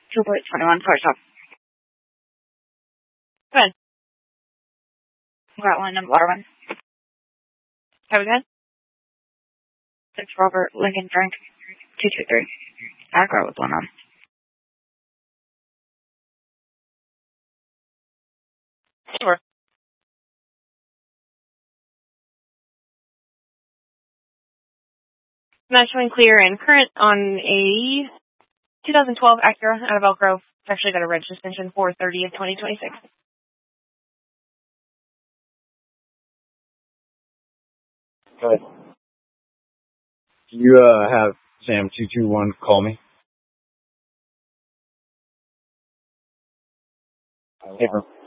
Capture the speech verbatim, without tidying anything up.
two point two one, car stop. Go ahead. Got one, number water one. Have we good? Six Robert Lincoln Frank, two two three. Acura with one on. Sure. Not showing clear and current on a two thousand twelve Acura out of Elk Grove. It's actually got a reg suspension four thirty of twenty twenty-six. Good. Do you uh, have Sam two two one call me? Paper.